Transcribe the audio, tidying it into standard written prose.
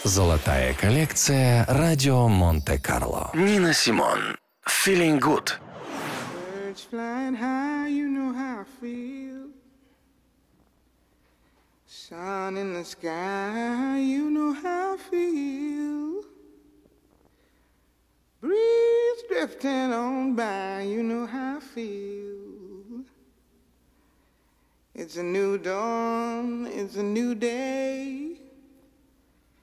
Золотая коллекция «Радио Монте-Карло». Нина Симон. Feeling good. Birds flying high, you know how I feel. Sun in the sky, you know how I feel. Breeze drifting on by, you know how I feel. It's a new dawn, it's a new day.